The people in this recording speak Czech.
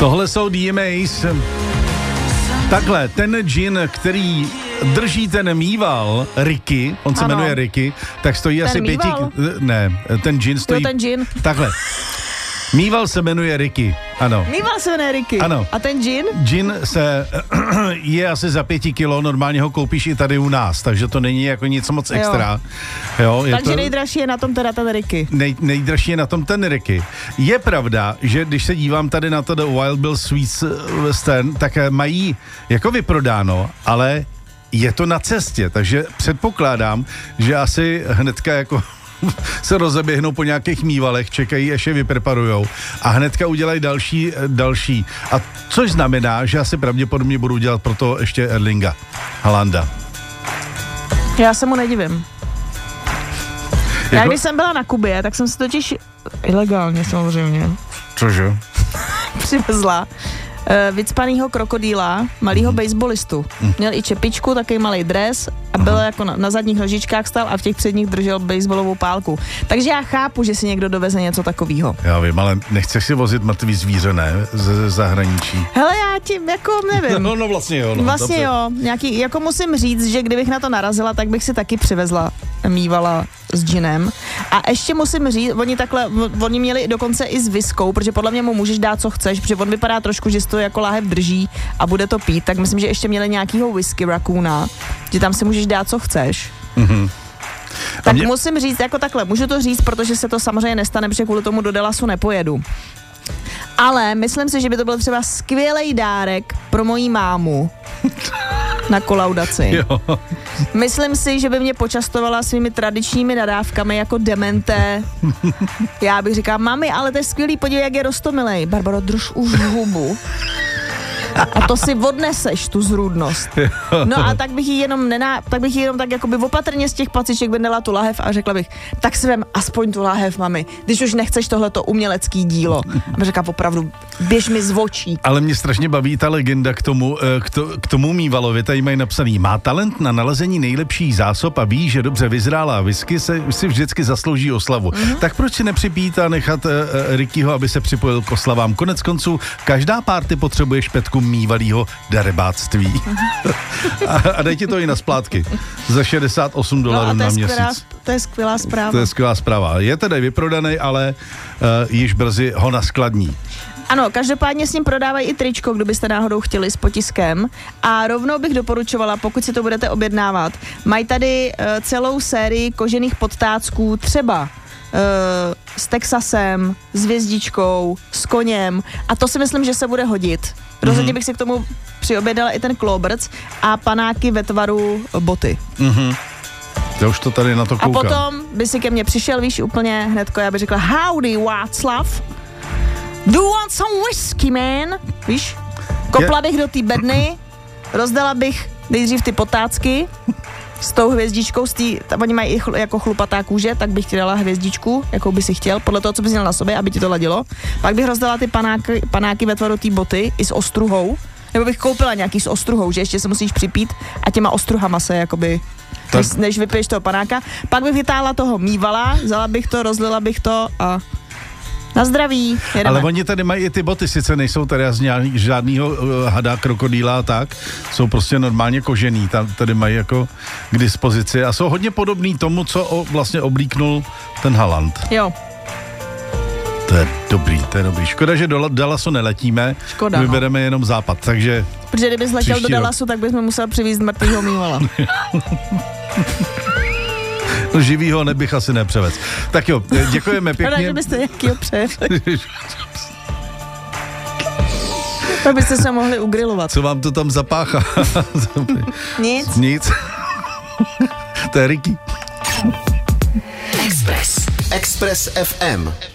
Tohle jsou DMAs. Takhle, ten džin, který drží ten mýval, Ricky, on se jmenuje Ricky, tak stojí ten asi mýval? ten džin stojí... ten džin. Takhle. Mýval se jmenuje Ricky, ano. Mýval se jmenuje Ricky. Ano. A ten džin? Džin je asi za 5 kilo, normálně ho koupíš i tady u nás, takže to není jako nic moc extra. Jo, takže to... nejdražší je na tom teda ten Ricky. Nejdražší je na tom ten Ricky. Je pravda, že když se dívám tady na to The Wild Bill Sweets Western, tak mají jako vyprodáno, ale je to na cestě, takže předpokládám, že asi hnedka jako se rozeběhnou po nějakých mývalech, čekají, až je vypreparujou a hnedka udělají další. A což znamená, že asi pravděpodobně budou dělat pro to ještě Erlinga Haalanda. Já se mu nedivím. Já když jsem byla na Kubě, tak jsem si totiž ilegálně samozřejmě. Cože? Přivezla vycpanýho krokodýla, malýho baseballistu. Měl i čepičku, takový malý dres a byl jako na zadních nožičkách stál a v těch předních držel baseballovou pálku. Takže já chápu, že si někdo doveze něco takového. Já vím, ale nechceš si vozit mrtvý zvíře, ne? Ze zahraničí. Hele, já tím jako nevím. No vlastně jo. No, vlastně dobře. Jo. Nějaký, jako musím říct, že kdybych na to narazila, tak bych si taky přivezla mývala s džinem. A ještě musím říct, oni měli dokonce i s viskou, protože podle mě mu můžeš dát, co chceš, protože on vypadá trošku, že si to jako láhev drží a bude to pít, tak myslím, že ještě měli nějakýho whisky raccoona, že tam si můžeš dát, co chceš. Mhm. Tak musím říct jako takhle, můžu to říct, protože se to samozřejmě nestane, protože kvůli tomu do Dallasu nepojedu. Ale myslím si, že by to byl třeba skvělej dárek pro moji mámu na kolaudaci. Jo. Myslím si, že by mě počastovala svými tradičními nadávkami jako demente. Já bych říkala, mami, ale to je skvělý, podívej, jak je roztomilej. Barbaro, drž už hubu. A to si odneseš, tu zrůdnost. No a tak bych jí jenom tak jakoby opatrně z těch paciček vydala tu lahev a řekla bych, tak si vem aspoň tu lahev, mami, když už nechceš tohleto umělecký dílo. A bych řekla opravdu, běž mi z očí. Ale mě strašně baví ta legenda k tomu mývalovi, tady mají napsaný, má talent na nalezení nejlepších zásob a ví, že dobře vyzrálá whisky si vždycky zaslouží oslavu. Tak proč si nepřipít a nechat Rickyho, aby se připojil k oslavám? Konec konců, každá party potřebuje špetku mývalýho darebáctví. A dej ti to i na splátky. Za $68 na měsíc. To je skvělá zpráva. To je skvělá zpráva. Je tedy vyprodaný, ale již brzy ho naskladní. Ano, každopádně s ním prodávají i tričko, kdybyste náhodou chtěli s potiskem. A rovnou bych doporučovala, pokud si to budete objednávat, mají tady celou sérii kožených podtácků, třeba s Texasem, s hvězdičkou, s koněm a to si myslím, že se bude hodit. Rozhodně bych si k tomu přiobědala i ten kloberc a panáky ve tvaru boty. Já už to tady na to koukám. A potom by si ke mně přišel, víš, úplně hnedko, já bych řekla, howdy Václav, do you want some whiskey, man? Víš, kopla bych do té bedny, rozdala bych nejdřív ty potácky, s tou hvězdičkou, oni mají i jako chlupatá kůže, tak bych ti dala hvězdičku, jakou by si chtěl, podle toho, co bys měl na sobě, aby ti to ladilo. Pak bych rozdala ty panáky ve tvaru té boty i s ostruhou, nebo bych koupila nějaký s ostruhou, že ještě se musíš připít a těma ostruhama se jakoby, než vypiješ toho panáka. Pak bych vytáhla toho mývala, vzala bych to, rozlila bych to a na zdraví, jedeme. Ale oni tady mají i ty boty, sice nejsou tady z žádného hada, krokodýla, tak jsou prostě normálně kožený, tady mají jako k dispozici a jsou hodně podobný tomu, co vlastně oblíknul ten Haaland. Jo. To je dobrý. Škoda, že do Dallasu neletíme, vybereme jenom západ, takže... Protože kdybys letěl do Dallasu, tak bychom musel přivízt mrtvýho mývala. No živýho nebych asi nepřevez. Tak jo, děkujeme pěkně. Ale že byste nějakýho převez. Tak byste se mohli ugrilovat. Co vám to tam zapáchá? Nic. To je Ricky. Express FM.